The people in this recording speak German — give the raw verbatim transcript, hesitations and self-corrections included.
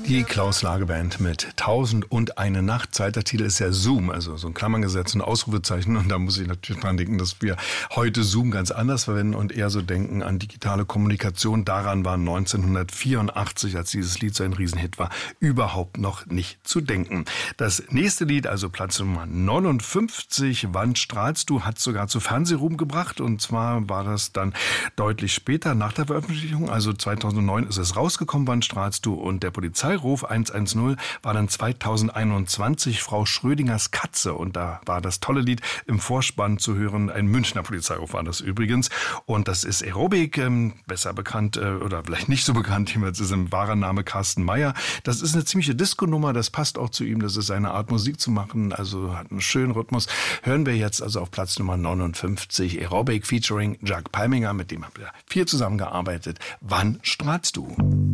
Die Klaus-Lage-Band mit Tausend und eine Nacht. Zweiter Titel ist ja Zoom, also so ein Klammergesetz, ein Ausrufezeichen. Und da muss ich natürlich dran denken, dass wir heute Zoom ganz anders verwenden und eher so denken an digitale Kommunikation. Daran war neunzehnhundertvierundachtzig, als dieses Lied so ein Riesenhit war, überhaupt noch nicht zu denken. Das nächste Lied, also Platz Nummer neunundfünfzig, Wann strahlst du, hat sogar zu Fernsehruhm gebracht. Und zwar war das dann deutlich später, nach der Veröffentlichung, also zweitausendneun ist es rausgekommen, Wann strahlst du, und der Polizeiruf hundertzehn war dann zweitausendeinundzwanzig Frau Schrödingers Katze, und da war das tolle Lied im Vorspann zu hören. Ein Münchner Polizeiruf war das übrigens, und das ist Aerobic, ähm, besser bekannt äh, oder vielleicht nicht so bekannt, jedenfalls ist im wahren Name Carsten Meyer. Das ist eine ziemliche Disco-Nummer, das passt auch zu ihm, das ist seine Art Musik zu machen, also hat einen schönen Rhythmus. Hören wir jetzt also auf Platz Nummer neunundfünfzig Aerobic featuring Jacques Palminger, mit dem haben wir viel zusammengearbeitet. Wann strahlst du?